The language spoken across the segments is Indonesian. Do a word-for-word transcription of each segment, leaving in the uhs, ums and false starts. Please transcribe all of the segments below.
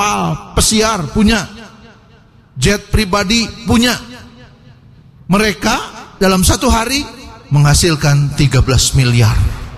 kapal pesiar punya, jet pribadi punya. Mereka dalam satu hari menghasilkan tiga belas miliar.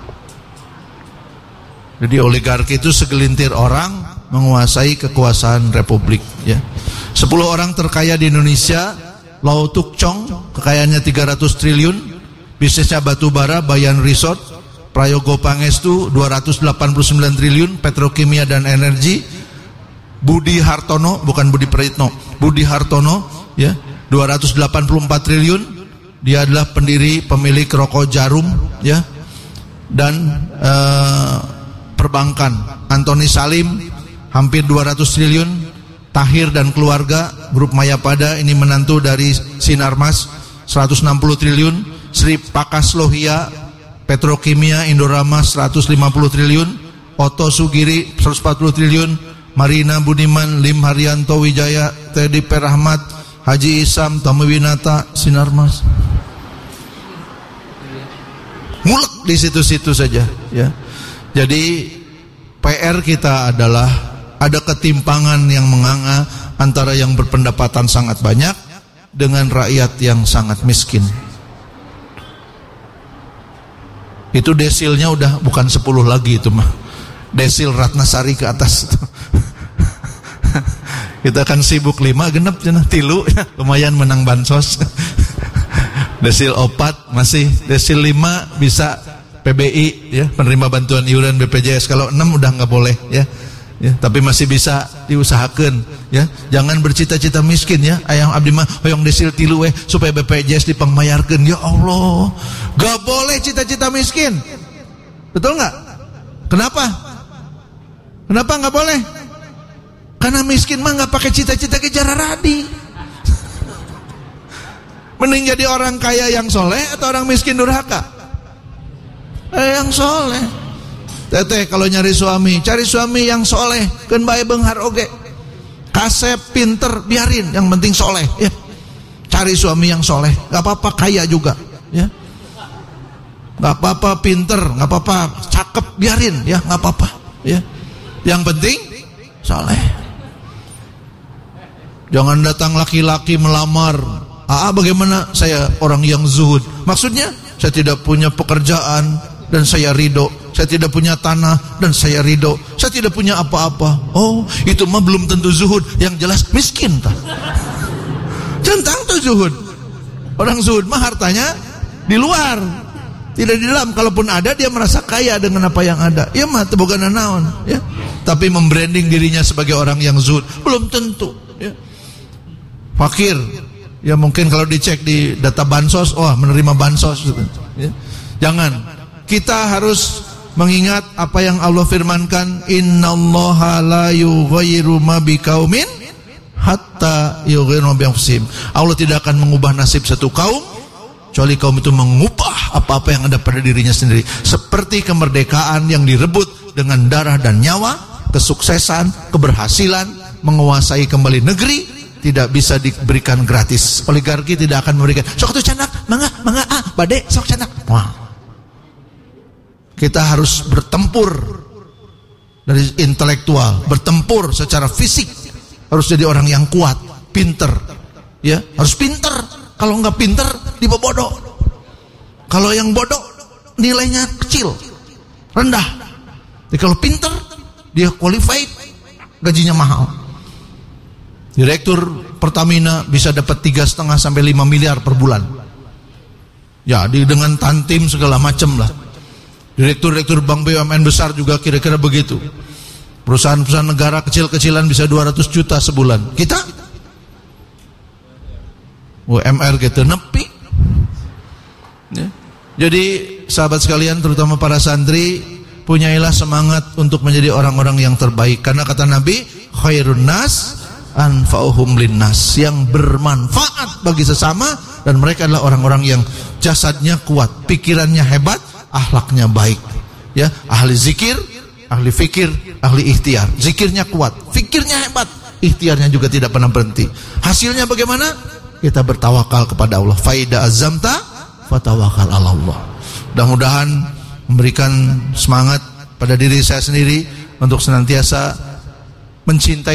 Jadi oligarki itu segelintir orang menguasai kekuasaan republik, ya. sepuluh orang terkaya di Indonesia. Lau Tuk Chong kekayaannya tiga ratus triliun, bisnisnya batu bara, Bayan Resort. Prayogo Pangestu dua ratus delapan puluh sembilan triliun, petrokimia dan energi. Budi Hartono, bukan Budi Praitno, Budi Hartono, ya, dua ratus delapan puluh empat triliun. Dia adalah pendiri pemilik rokok Jarum, ya. Dan uh, perbankan Antoni Salim hampir dua ratus triliun. Tahir dan keluarga grup Mayapada, ini menantu dari Sinarmas, seratus enam puluh triliun. Sri Pakas Lohia petrokimia Indorama seratus lima puluh triliun. Oto Sugiri seratus empat puluh triliun. Marina Budiman, Lim Haryanto Wijaya, Teddy Perahmat, Haji Isam, Tommy Winata, Sinarmas. Mulek di situ-situ saja, ya. Jadi P R kita adalah ada ketimpangan yang menganga antara yang berpendapatan sangat banyak dengan rakyat yang sangat miskin. Itu desilnya udah bukan sepuluh lagi itu mah. Desil Ratnasari ke atas. Kita kan sibuk lima genep cenah tilu, lumayan menang bansos. Desil opat masih, desil lima bisa P B I, ya, penerima bantuan iuran B P J S. Kalau enam udah nggak boleh, ya. Ya, tapi masih bisa diusahakan, ya. Jangan bercita-cita miskin, ya. Ayang abdi mah hoyong desil tilu we supaya B P J S dipangmayarkeun. Ya Allah, gak boleh cita-cita miskin. Betul nggak? Kenapa? Kenapa nggak boleh? Karena miskin mah nggak pakai cita-cita ke jararadi. Mending jadi orang kaya yang soleh atau orang miskin durhaka? Eh, yang soleh. Teteh kalau nyari suami, cari suami yang soleh, keun bae beunghar oge. Kasep, pinter, biarin, yang penting soleh, ya. Cari suami yang soleh, gak apa-apa kaya juga, ya. Gak apa-apa pinter, gak apa-apa cakep, biarin, ya, gak apa-apa, ya. Yang penting soleh. Jangan datang laki-laki melamar. Ah, bagaimana? Saya orang yang zuhud. Maksudnya saya tidak punya pekerjaan dan saya ridho. Saya tidak punya tanah dan saya ridho. Saya tidak punya apa-apa. Oh, itu mah belum tentu zuhud. Yang jelas miskin tah. Centang tuh zuhud. Orang zuhud mah hartanya di luar, tidak di dalam. Kalaupun ada, dia merasa kaya dengan apa yang ada. Ya mah teu boga nanaon, ya. Tapi membranding dirinya sebagai orang yang zuhud belum tentu, ya. Fakir, ya mungkin kalau dicek di data bansos, wah, menerima bansos gitu, ya. Jangan. Kita harus mengingat apa yang Allah firmankan, innallaha la yughayyiru ma biqaumin hatta yughayyiru ma bi anfusihim. Allah tidak akan mengubah nasib satu kaum kecuali kaum itu mengubah apa-apa yang ada pada dirinya sendiri. Seperti kemerdekaan yang direbut dengan darah dan nyawa, kesuksesan, keberhasilan, menguasai kembali negeri tidak bisa diberikan gratis. Oligarki tidak akan memberikan. Sok atuh canak, mangga, mangga ah, bade sok canak. Wah. Kita harus bertempur dari intelektual, bertempur secara fisik. Harus jadi orang yang kuat, pinter, ya, harus pinter. Kalau nggak pinter, dibodoh. Kalau yang bodoh, nilainya kecil, rendah. Jadi kalau pinter, dia qualified, gajinya mahal. Direktur Pertamina bisa dapat tiga setengah sampai lima miliar per bulan. Ya, di dengan tantim segala macam lah. Direktur-direktur bank B U M N besar juga kira-kira begitu. Perusahaan-perusahaan negara kecil-kecilan bisa dua ratus juta sebulan. Kita U M R gitu nepi, ya. Jadi sahabat sekalian, terutama para santri, punyailah semangat untuk menjadi orang-orang yang terbaik. Karena kata Nabi, khairun nas anfa'uhum linnas, yang bermanfaat bagi sesama, dan mereka adalah orang-orang yang jasadnya kuat, pikirannya hebat, akhlaknya baik, ya, ahli zikir, ahli fikir, ahli ikhtiar. Zikirnya kuat, fikirnya hebat, ikhtiarnya juga tidak pernah berhenti. Hasilnya bagaimana? Kita bertawakal kepada Allah. Faida azamta fatawakal ala Allah. Mudah-mudahan memberikan semangat pada diri saya sendiri untuk senantiasa mencintai